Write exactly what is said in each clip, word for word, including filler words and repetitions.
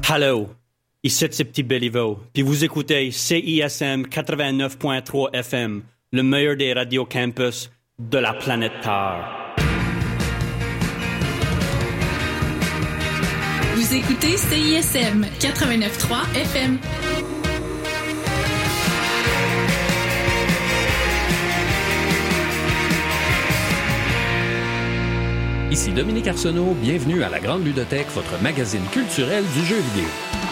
Hello, ici c'est Petit Béliveau, puis vous écoutez C I S M quatre-vingt-neuf point trois F M, le meilleur des radios campus de la planète Terre. Vous écoutez C I S M quatre-vingt-neuf point trois F M. Ici Dominique Arsenault, bienvenue à la Grande Ludothèque, votre magazine culturel du jeu vidéo.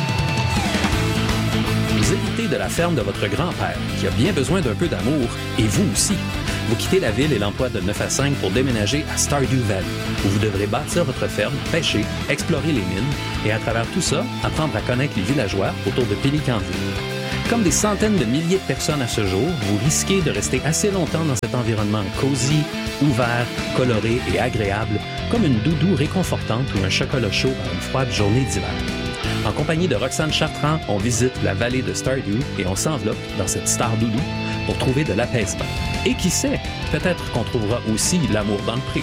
Vous héritez de la ferme de votre grand-père, qui a bien besoin d'un peu d'amour, et vous aussi. Vous quittez la ville et l'emploi de neuf à cinq pour déménager à Stardew Valley, où vous devrez bâtir votre ferme, pêcher, explorer les mines, et à travers tout ça, apprendre à connaître les villageois autour de Pelicanville. Comme des centaines de milliers de personnes à ce jour, vous risquez de rester assez longtemps dans cet environnement cosy, ouvert, coloré et agréable, comme une doudou réconfortante ou un chocolat chaud à une froide journée d'hiver. En compagnie de Roxane Chartrand, on visite la vallée de Stardew et on s'enveloppe dans cette star doudou pour trouver de l'apaisement. Et qui sait, peut-être qu'on trouvera aussi l'amour dans le pré.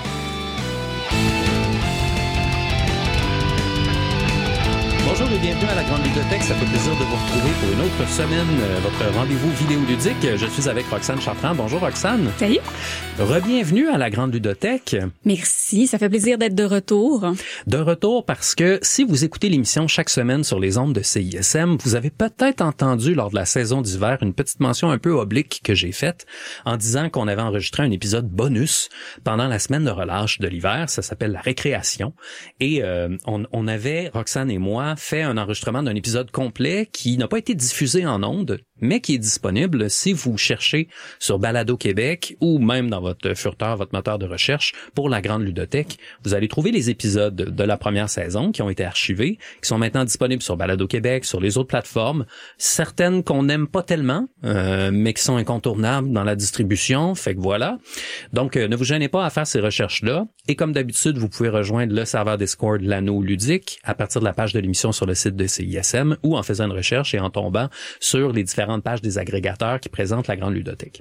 Bonjour et bienvenue à la Grande Ludothèque. Ça fait plaisir de vous retrouver pour une autre semaine, euh, votre rendez-vous vidéoludique. Je suis avec Roxane Chartrand. Bonjour Roxane. Salut. Rebienvenue à la Grande Ludothèque. Merci, ça fait plaisir d'être de retour. De retour parce que si vous écoutez l'émission chaque semaine sur les ondes de C I S M, vous avez peut-être entendu lors de la saison d'hiver une petite mention un peu oblique que j'ai faite en disant qu'on avait enregistré un épisode bonus pendant la semaine de relâche de l'hiver. Ça s'appelle la récréation. Et euh, on, on avait, Roxane et moi, fait un enregistrement d'un épisode complet qui n'a pas été diffusé en ondes, mais qui est disponible si vous cherchez sur Balado Québec ou même dans votre furteur, votre moteur de recherche pour la Grande Ludothèque. Vous allez trouver les épisodes de la première saison qui ont été archivés, qui sont maintenant disponibles sur Balado Québec, sur les autres plateformes, certaines qu'on n'aime pas tellement, euh, mais qui sont incontournables dans la distribution, fait que voilà. Donc, euh, ne vous gênez pas à faire ces recherches-là. Et comme d'habitude, vous pouvez rejoindre le serveur Discord L'Anneau Ludique à partir de la page de l'émission sur le site de C I S M ou en faisant une recherche et en tombant sur les différentes pages des agrégateurs qui présentent la Grande Ludothèque.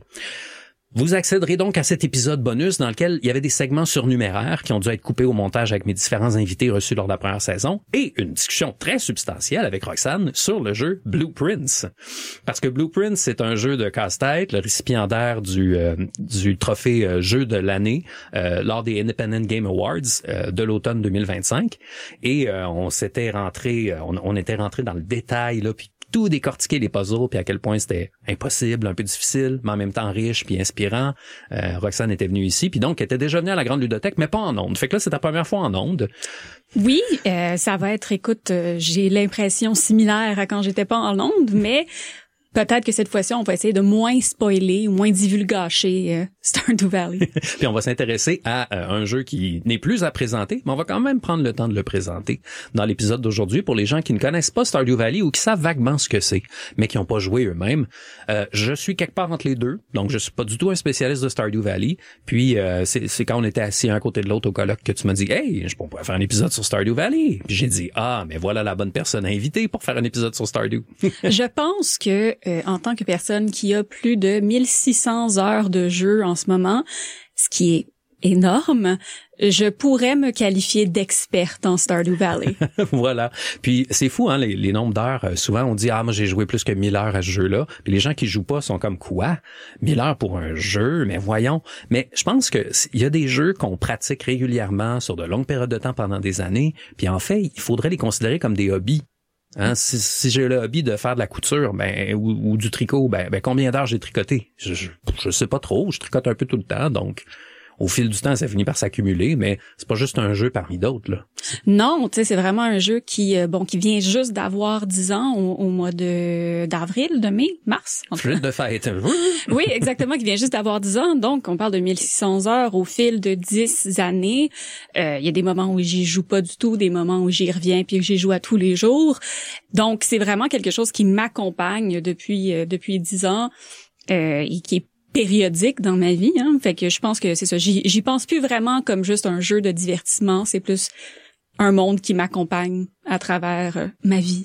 Vous accéderez donc à cet épisode bonus dans lequel il y avait des segments surnuméraires qui ont dû être coupés au montage avec mes différents invités reçus lors de la première saison et une discussion très substantielle avec Roxane sur le jeu Blueprints. Parce que Blueprints, c'est un jeu de casse-tête, le récipiendaire du euh, du trophée euh, jeu de l'année euh, lors des Independent Game Awards euh, de l'automne deux mille vingt-cinq. Et euh, on s'était rentré, on, on était rentré dans le détail là, puis tout décortiquer les puzzles, puis à quel point c'était impossible, un peu difficile, mais en même temps riche puis inspirant. Euh, Roxane était venue ici, puis donc elle était déjà venue à la Grande Ludothèque, mais pas en ondes. Fait que là, c'est ta première fois en ondes. Oui, euh, ça va être, écoute, euh, j'ai l'impression similaire à quand j'étais pas en ondes, mais peut-être que cette fois-ci, on va essayer de moins spoiler ou moins divulgacher euh, Stardew Valley. Puis on va s'intéresser à euh, un jeu qui n'est plus à présenter, mais on va quand même prendre le temps de le présenter dans l'épisode d'aujourd'hui pour les gens qui ne connaissent pas Stardew Valley ou qui savent vaguement ce que c'est, mais qui n'ont pas joué eux-mêmes. Euh, je suis quelque part entre les deux, donc je suis pas du tout un spécialiste de Stardew Valley. Puis euh, c'est, c'est quand on était assis un côté de l'autre au colloque que tu m'as dit « Hey, je pourrais faire un épisode sur Stardew Valley. » Puis j'ai dit « Ah, mais voilà la bonne personne à inviter pour faire un épisode sur Stardew. » Je pense que Euh, en tant que personne qui a plus de mille six cents heures de jeu en ce moment, ce qui est énorme, je pourrais me qualifier d'experte en Stardew Valley. Voilà. Puis c'est fou, hein, les, les nombres d'heures. Souvent, on dit « Ah, moi, j'ai joué plus que mille heures à ce jeu-là. » Puis les gens qui jouent pas sont comme « Quoi? mille heures pour un jeu? » Mais voyons. Mais je pense que il y a des jeux qu'on pratique régulièrement sur de longues périodes de temps pendant des années. Puis en fait, il faudrait les considérer comme des hobbies. Hein, si, si j'ai le hobby de faire de la couture, ben ou, ou du tricot, ben, ben combien d'heures j'ai tricoté? Je, je je sais pas trop, je tricote un peu tout le temps, donc au fil du temps, ça finit par s'accumuler, mais c'est pas juste un jeu parmi d'autres, là. Non, tu sais, c'est vraiment un jeu qui, euh, bon, qui vient juste d'avoir dix ans au, au mois de d'avril, de mai, mars. Fête de fête. Oui, exactement, qui vient juste d'avoir dix ans. Donc, on parle de mille six cents heures au fil de dix années. Euh, il y a des moments où j'y joue pas du tout, des moments où j'y reviens puis que j'y joue à tous les jours. Donc, c'est vraiment quelque chose qui m'accompagne depuis euh, depuis dix ans euh, et qui est périodique dans ma vie, hein. Fait que je pense que c'est ça. J'y, j'y pense plus vraiment comme juste un jeu de divertissement. C'est plus un monde qui m'accompagne à travers euh, ma vie.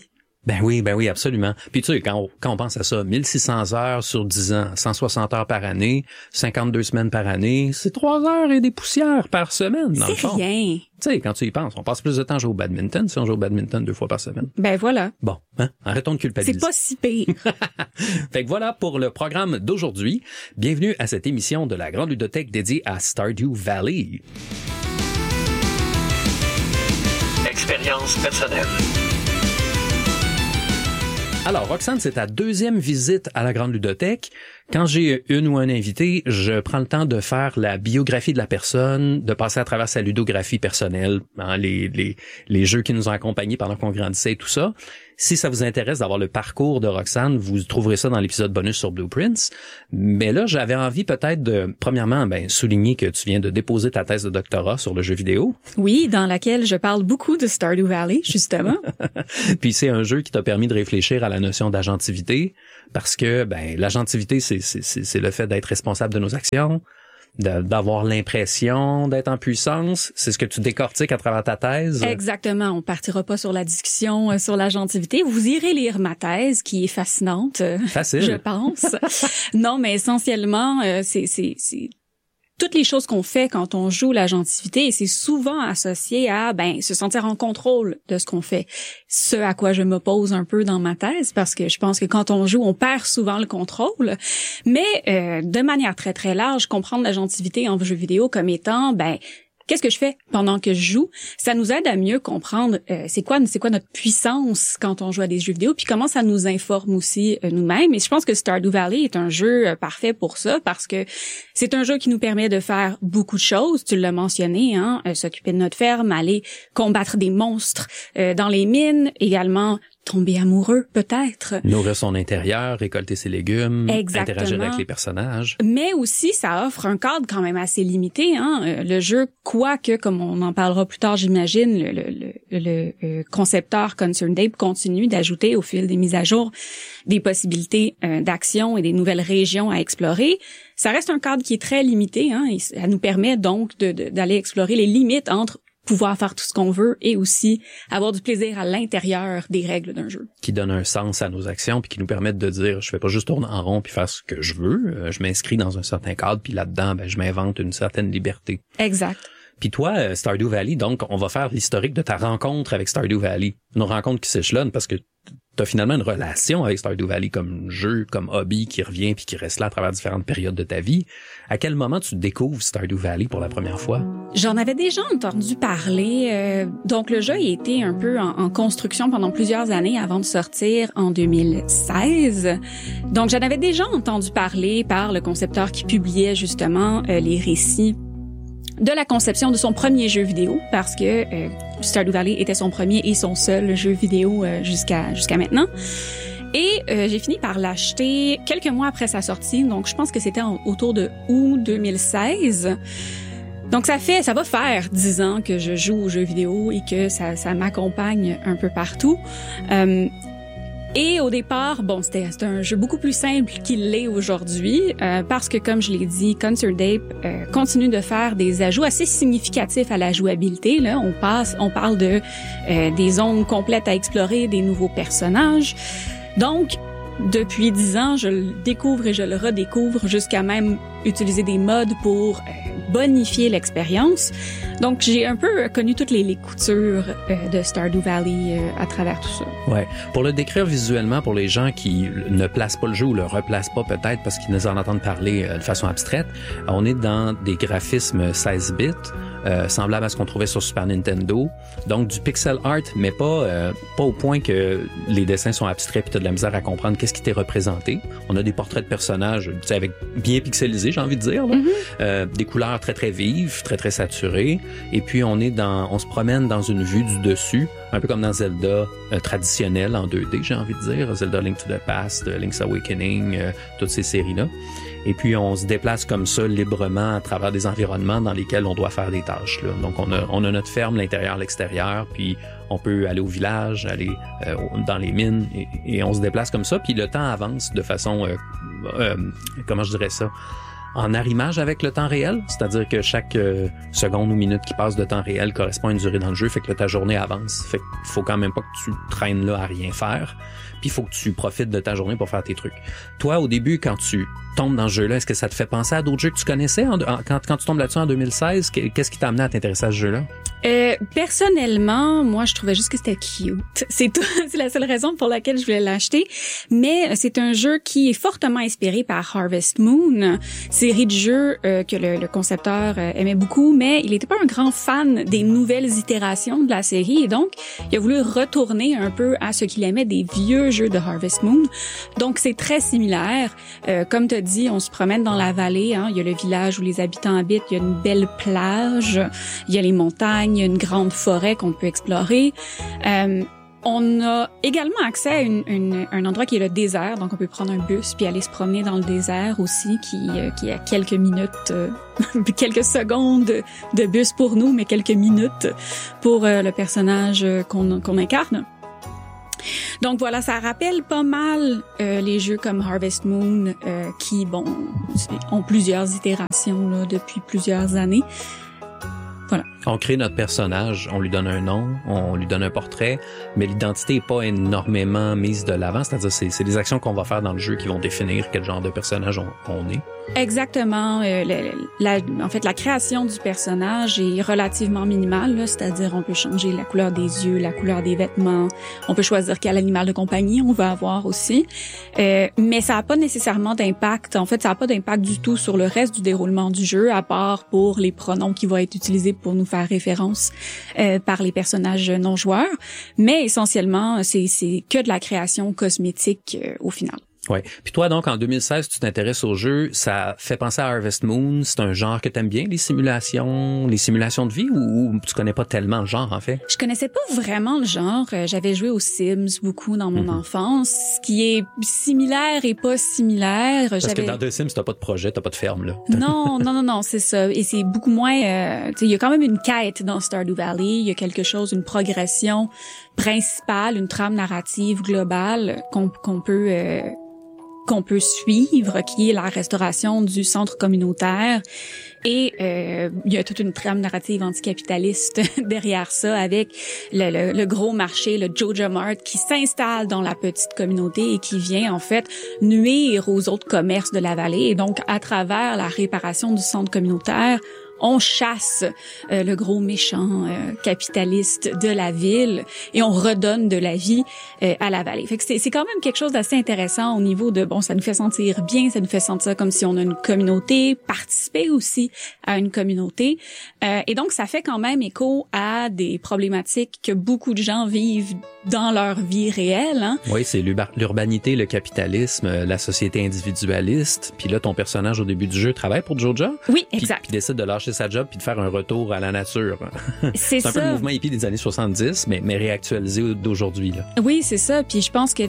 Ben oui, ben oui, absolument. Puis tu sais, quand on, quand on pense à ça, mille six cents heures sur dix ans, cent soixante heures par année, cinquante-deux semaines par année, c'est trois heures et des poussières par semaine, dans le fond. C'est rien. Tu sais, quand tu y penses, on passe plus de temps à jouer au badminton si on joue au badminton deux fois par semaine. Ben voilà. Bon, hein, arrêtons de culpabiliser. C'est pas si pire. Fait que voilà pour le programme d'aujourd'hui. Bienvenue à cette émission de la Grande Ludothèque dédiée à Stardew Valley. Expérience personnelle. Alors, Roxane, c'est ta deuxième visite à la Grande Ludothèque. Quand j'ai une ou un invité, je prends le temps de faire la biographie de la personne, de passer à travers sa ludographie personnelle, hein, les, les, les jeux qui nous ont accompagnés pendant qu'on grandissait et tout ça. Si ça vous intéresse d'avoir le parcours de Roxane, vous trouverez ça dans l'épisode bonus sur Blueprints. Mais là, j'avais envie peut-être de, premièrement, ben, souligner que tu viens de déposer ta thèse de doctorat sur le jeu vidéo. Oui, dans laquelle je parle beaucoup de Stardew Valley, justement. Puis c'est un jeu qui t'a permis de réfléchir à la notion d'agentivité, parce que ben l'agentivité, c'est, c'est, c'est, c'est le fait d'être responsable de nos actions, de, d'avoir l'impression d'être en puissance. C'est ce que tu décortiques à travers ta thèse. Exactement. On partira pas sur la discussion euh, sur l'agentivité. Vous irez lire ma thèse, qui est fascinante. Facile. Je pense. Non, mais essentiellement, euh, c'est, c'est, c'est toutes les choses qu'on fait quand on joue l'agentivité, et c'est souvent associé à ben se sentir en contrôle de ce qu'on fait. Ce à quoi je m'oppose un peu dans ma thèse, parce que je pense que quand on joue, on perd souvent le contrôle. Mais euh, de manière très très large, comprendre l'agentivité en jeu vidéo comme étant ben qu'est-ce que je fais pendant que je joue? Ça nous aide à mieux comprendre euh, c'est quoi c'est quoi notre puissance quand on joue à des jeux vidéo, puis comment ça nous informe aussi euh, nous-mêmes. Et je pense que Stardew Valley est un jeu euh, parfait pour ça, parce que c'est un jeu qui nous permet de faire beaucoup de choses. Tu l'as mentionné, hein, euh, s'occuper de notre ferme, aller combattre des monstres euh, dans les mines, également tomber amoureux, peut-être. Nourrir son intérieur, récolter ses légumes, Exactement. Interagir avec les personnages. Mais aussi, ça offre un cadre quand même assez limité. Hein? Euh, le jeu, quoique, comme on en parlera plus tard, j'imagine, le, le, le, le euh, concepteur Concerned Ape continue d'ajouter au fil des mises à jour des possibilités euh, d'action et des nouvelles régions à explorer. Ça reste un cadre qui est très limité. Hein? Et ça nous permet donc de, de, d'aller explorer les limites entre pouvoir faire tout ce qu'on veut et aussi avoir du plaisir à l'intérieur des règles d'un jeu. Qui donne un sens à nos actions puis qui nous permettent de dire je fais pas juste tourner en rond puis faire ce que je veux, je m'inscris dans un certain cadre puis là-dedans ben je m'invente une certaine liberté. Exact. Puis toi, Stardew Valley, donc on va faire l'historique de ta rencontre avec Stardew Valley. Une rencontre qui s'échelonne parce que t'as finalement une relation avec Stardew Valley comme jeu, comme hobby qui revient puis qui reste là à travers différentes périodes de ta vie. À quel moment tu découvres Stardew Valley pour la première fois? J'en avais déjà entendu parler. Euh, donc le jeu a été un peu en, en construction pendant plusieurs années avant de sortir en deux mille seize. Donc j'en avais déjà entendu parler par le concepteur qui publiait justement euh, les récits de la conception de son premier jeu vidéo, parce que euh, Stardew Valley était son premier et son seul jeu vidéo euh, jusqu'à jusqu'à maintenant. Et euh, j'ai fini par l'acheter quelques mois après sa sortie, donc je pense que c'était en, autour de août deux mille seize. Donc ça fait, ça va faire dix ans que je joue aux jeux vidéo et que ça, ça m'accompagne un peu partout. Euh, Et au départ, bon, c'était, c'était un jeu beaucoup plus simple qu'il l'est aujourd'hui, euh, parce que, comme je l'ai dit, Concerned Ape euh, continue de faire des ajouts assez significatifs à la jouabilité. Là, on passe, on parle de euh, des zones complètes à explorer, des nouveaux personnages. Donc, depuis dix ans, je le découvre et je le redécouvre, jusqu'à même utiliser des mods pour euh, bonifier l'expérience. Donc, j'ai un peu connu toutes les, les coutures euh, de Stardew Valley euh, à travers tout ça. Ouais. Pour le décrire visuellement, pour les gens qui ne placent pas le jeu ou le replacent pas peut-être parce qu'ils nous en entendent parler euh, de façon abstraite, on est dans des graphismes seize bits, euh, semblables à ce qu'on trouvait sur Super Nintendo. Donc, du pixel art, mais pas euh, pas au point que les dessins sont abstraits puis t'as de la misère à comprendre qu'est-ce qui t'est représenté. On a des portraits de personnages, tu sais, avec bien pixelisés, j'ai envie de dire, là. Mm-hmm. Euh, des couleurs très très vives, très très saturées. Et puis on est dans, on se promène dans une vue du dessus, un peu comme dans Zelda euh, traditionnel en deux D, j'ai envie de dire, Zelda Link to the Past, Link's Awakening, euh, toutes ces séries-là. Et puis on se déplace comme ça librement à travers des environnements dans lesquels on doit faire des tâches, là. Donc on a, on a notre ferme, l'intérieur, l'extérieur, puis on peut aller au village, aller euh, dans les mines, et, et on se déplace comme ça. Puis le temps avance de façon, euh, euh, comment je dirais ça, en arrimage avec le temps réel, c'est-à-dire que chaque euh, seconde ou minute qui passe de temps réel correspond à une durée dans le jeu, fait que là, ta journée avance. Fait qu'il faut quand même pas que tu traînes là à rien faire, puis il faut que tu profites de ta journée pour faire tes trucs. Toi, au début, quand tu tombes dans ce jeu-là, est-ce que ça te fait penser à d'autres jeux que tu connaissais en, en, quand, quand tu tombes là-dessus en deux mille seize? Qu'est-ce qui t'a amené à t'intéresser à ce jeu-là? Euh, personnellement, moi, je trouvais juste que c'était cute. C'est tout, c'est la seule raison pour laquelle je voulais l'acheter. Mais c'est un jeu qui est fortement inspiré par Harvest Moon, série de jeux euh, que le, le concepteur euh, aimait beaucoup, mais il n'était pas un grand fan des nouvelles itérations de la série, et donc il a voulu retourner un peu à ce qu'il aimait des vieux jeux de Harvest Moon. Donc c'est très similaire. Euh, comme tu as dit, on se promène dans la vallée. Hein, il y a le village où les habitants habitent. Il y a une belle plage. Il y a les montagnes. Il y a une grande forêt qu'on peut explorer. Euh, on a également accès à une, une, un endroit qui est le désert, donc on peut prendre un bus puis aller se promener dans le désert aussi, qui, euh, qui est à quelques minutes, euh, quelques secondes de bus pour nous, mais quelques minutes pour euh, le personnage qu'on, qu'on incarne. Donc voilà, ça rappelle pas mal euh, les jeux comme Harvest Moon, euh, qui, bon, ont plusieurs itérations là, depuis plusieurs années. Voilà. On crée notre personnage, on lui donne un nom, on lui donne un portrait, mais l'identité est pas énormément mise de l'avant, c'est-à-dire c'est, c'est des actions qu'on va faire dans le jeu qui vont définir quel genre de personnage on, on est. Exactement. Euh, la, la, en fait, la création du personnage est relativement minimale, là, c'est-à-dire on peut changer la couleur des yeux, la couleur des vêtements, on peut choisir quel animal de compagnie on va avoir aussi, euh, mais ça n'a pas nécessairement d'impact. En fait, ça n'a pas d'impact du tout sur le reste du déroulement du jeu, à part pour les pronoms qui vont être utilisés pour nous faire référence euh, par les personnages non joueurs, mais essentiellement c'est c'est que de la création cosmétique euh, au final. Ouais. Puis toi, donc, en deux mille seize, tu t'intéresses au jeu. Ça fait penser à Harvest Moon. C'est un genre que t'aimes bien, les simulations, les simulations de vie, ou, ou tu connais pas tellement le genre, en fait? Je connaissais pas vraiment le genre. J'avais joué aux Sims beaucoup dans mon mm-hmm. enfance, ce qui est similaire et pas similaire. Parce J'avais... que dans The Sims, t'as pas de projet, t'as pas de ferme, là. Non, non, non, non, c'est ça. Et c'est beaucoup moins... Euh, il y a quand même une quête dans Stardew Valley. Il y a quelque chose, une progression principale, une trame narrative globale qu'on, qu'on peut... Euh, qu'on peut suivre, qui est la restauration du centre communautaire. Et euh, il y a toute une trame narrative anticapitaliste derrière ça, avec le, le, le gros marché, le Joja Mart, qui s'installe dans la petite communauté et qui vient en fait nuire aux autres commerces de la vallée. Et donc, à travers la réparation du centre communautaire, on chasse euh, le gros méchant euh, capitaliste de la ville et on redonne de la vie euh, à la vallée. Fait que c'est, c'est quand même quelque chose d'assez intéressant au niveau de, bon, ça nous fait sentir bien, ça nous fait sentir comme si on a une communauté, participer aussi à une communauté. Euh, et donc, ça fait quand même écho à des problématiques que beaucoup de gens vivent dans leur vie réelle. Hein? Oui, c'est l'urbanité, le capitalisme, la société individualiste. Puis là, ton personnage au début du jeu travaille pour Joja. Oui, exact. Puis, puis décide de lâcher sa job puis de faire un retour à la nature. C'est, c'est un ça. peu le mouvement hippie des années soixante-dix, mais, mais réactualisé d'aujourd'hui, là. Oui, c'est ça. Puis je pense que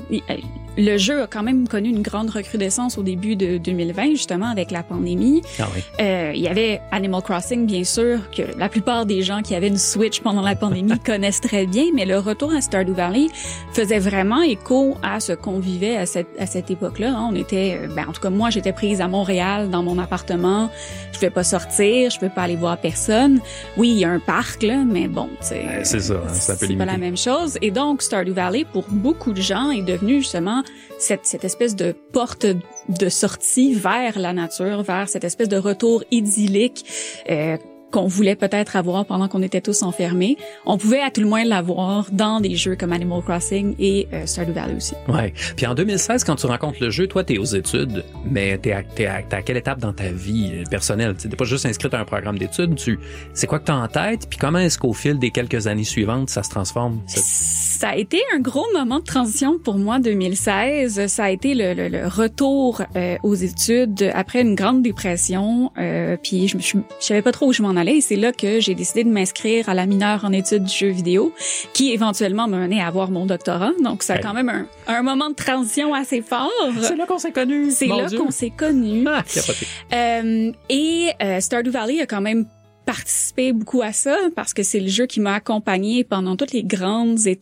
le jeu a quand même connu une grande recrudescence au début de deux mille vingt, justement, avec la pandémie. Ah oui. Euh, il y avait Animal Crossing, bien sûr, que la plupart des gens qui avaient une Switch pendant la pandémie connaissent très bien, mais le retour à Stardew Valley faisait vraiment écho à ce qu'on vivait à cette, à cette époque-là. Hein. On était, ben, en tout cas, moi, j'étais prise à Montréal, dans mon appartement. Je pouvais pas sortir, je pouvais pas aller voir personne. Oui, il y a un parc, là, mais bon, tu sais. Euh, c'est ça, hein, c'est un peu limité. C'est pas la même chose. Et donc, Stardew Valley, pour beaucoup de gens, est devenu justement cette, cette espèce de porte de sortie vers la nature, vers cette espèce de retour idyllique, euh, qu'on voulait peut-être avoir pendant qu'on était tous enfermés. On pouvait à tout le moins l'avoir dans des jeux comme Animal Crossing et euh, Stardew Valley aussi. Ouais. Puis en deux mille seize, quand tu rencontres le jeu, toi, t'es aux études, mais t'es à, t'es à, t'es à quelle étape dans ta vie personnelle? T'es pas juste inscrite à un programme d'études. Tu, c'est quoi que t'as en tête? Puis comment est-ce qu'au fil des quelques années suivantes, ça se transforme? Cette... Ça a été un gros moment de transition pour moi, deux mille seize. Ça a été le, le, le retour euh, aux études après une grande dépression. Euh, puis je, je, je savais pas trop où je m'en allais. Et c'est là que j'ai décidé de m'inscrire à la mineure en études du jeu vidéo, qui éventuellement m'a mené à avoir mon doctorat. Donc, ça a quand même un, un moment de transition assez fort. C'est là qu'on s'est connus. C'est là Dieu. qu'on s'est connus. Ah, capoté. Euh, et euh, Stardew Valley a quand même participé beaucoup à ça, parce que c'est le jeu qui m'a accompagné pendant toutes les grandes étapes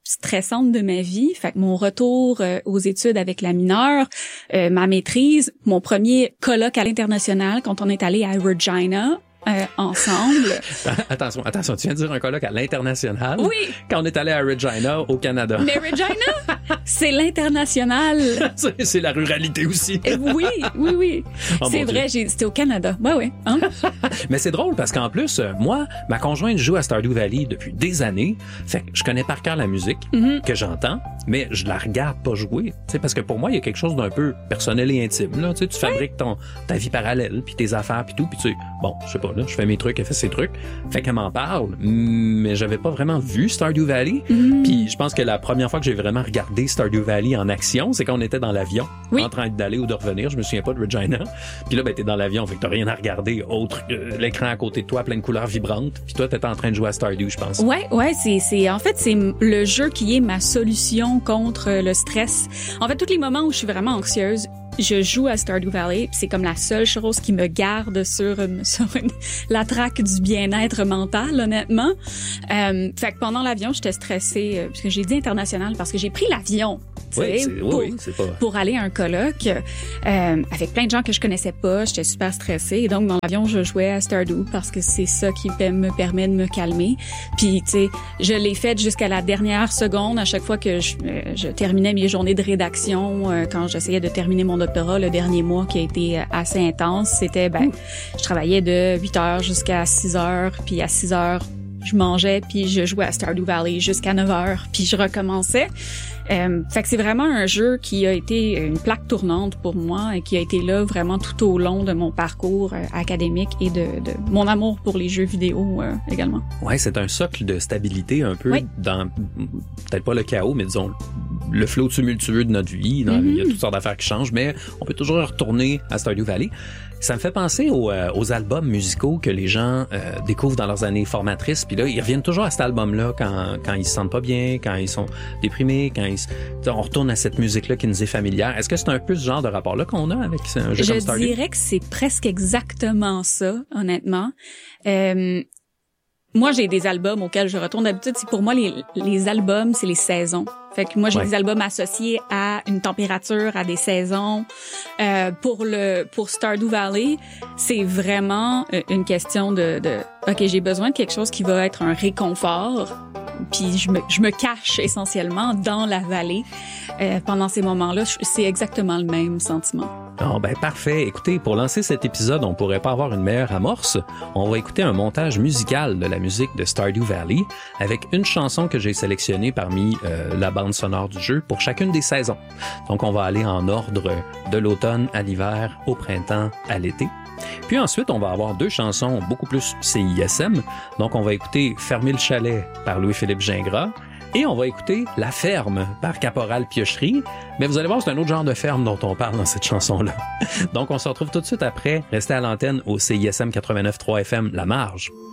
stressante de ma vie. Fait que mon retour euh, aux études avec la mineure, euh, ma maîtrise, mon premier colloque à l'international quand on est allé à Regina. Euh, ensemble. attention, attention, tu viens de dire un colloque à l'international? Oui. Quand on est allé à Regina, au Canada. Mais Regina, c'est l'international. c'est, c'est la ruralité aussi. oui, oui, oui. Oh, c'est vrai, j'ai, c'était au Canada. Ouais, ouais. Hein? Mais c'est drôle parce qu'en plus, euh, moi, ma conjointe joue à Stardew Valley depuis des années. Fait que je connais par cœur la musique mm-hmm. que j'entends, mais je la regarde pas jouer. Tu sais, parce que pour moi, il y a quelque chose d'un peu personnel et intime. Là. Tu sais, tu fabriques ton, ta vie parallèle, puis tes affaires, puis tout, puis tu bon, je sais pas, là, je fais mes trucs, elle fait ses trucs. Fait qu'elle m'en parle, mais j'avais pas vraiment vu Stardew Valley. Mm. Puis je pense que la première fois que j'ai vraiment regardé Stardew Valley en action, c'est quand on était dans l'avion, oui. en train d'aller ou de revenir. Je me souviens pas de Regina. Puis là, ben, t'es dans l'avion, fait que t'as rien à regarder autre que l'écran à côté de toi, plein de couleurs vibrantes. Puis toi, t'étais en train de jouer à Stardew, je pense. Ouais, ouais, c'est, c'est, en fait, c'est le jeu qui est ma solution contre le stress. En fait, tous les moments où je suis vraiment anxieuse, je joue à Stardew Valley, puis c'est comme la seule chose qui me garde sur une, sur une, la traque du bien-être mental, honnêtement. Euh, fait que pendant l'avion, j'étais stressée, euh, parce que j'ai dit international, parce que j'ai pris l'avion. Oui, c'est, pour, oui, c'est pas... pour aller à un colloque euh, avec plein de gens que je connaissais pas. J'étais super stressée. Et donc, dans l'avion, je jouais à Stardew parce que c'est ça qui me permet de me calmer. Puis, tu sais, je l'ai fait jusqu'à la dernière seconde. À chaque fois que je, euh, je terminais mes journées de rédaction, euh, quand j'essayais de terminer mon doctorat, le dernier mois qui a été assez intense, c'était, ben, mmh. je travaillais de huit heures jusqu'à six heures. Puis à six heures, je mangeais, puis je jouais à Stardew Valley jusqu'à neuf heures, puis je recommençais. Euh, fait que c'est vraiment un jeu qui a été une plaque tournante pour moi et qui a été là vraiment tout au long de mon parcours euh, académique et de, de mon amour pour les jeux vidéo euh, également. Ouais, c'est un socle de stabilité un peu oui. dans, peut-être pas le chaos, mais disons le flot tumultueux de notre vie. Dans, mm-hmm. Il y a toutes sortes d'affaires qui changent, mais on peut toujours retourner à Stardew Valley. Ça me fait penser aux, euh, aux albums musicaux que les gens euh, découvrent dans leurs années formatrices. Puis là, ils reviennent toujours à cet album-là quand, quand ils se sentent pas bien, quand ils sont déprimés, quand ils... On retourne à cette musique-là qui nous est familière. Est-ce que c'est un peu ce genre de rapport-là qu'on a avec un jeu Je comme Stardew? Je dirais que c'est presque exactement ça, honnêtement. Euh... Moi, j'ai des albums auxquels je retourne d'habitude. C'est pour moi, les, les albums, c'est les saisons. Fait que moi, j'ai ouais. des albums associés à une température, à des saisons. Euh, pour le pour Stardew Valley, c'est vraiment une question de, de OK, j'ai besoin de quelque chose qui va être un réconfort. Puis je me, je me cache essentiellement dans la vallée. Euh, pendant ces moments-là, c'est exactement le même sentiment. Oh, ben parfait. Écoutez, pour lancer cet épisode, on pourrait pas avoir une meilleure amorce. On va écouter un montage musical de la musique de Stardew Valley avec une chanson que j'ai sélectionnée parmi euh, la bande sonore du jeu pour chacune des saisons. Donc, on va aller en ordre de l'automne à l'hiver, au printemps, à l'été. Puis ensuite, on va avoir deux chansons beaucoup plus C I S M. Donc, on va écouter Fermer le chalet par Louis-Philippe Gingras et on va écouter La ferme par Caporal Piocherie. Mais vous allez voir, c'est un autre genre de ferme dont on parle dans cette chanson-là. Donc, on se retrouve tout de suite après. Restez à l'antenne au C I S M quatre-vingt-neuf point trois F M La Marge.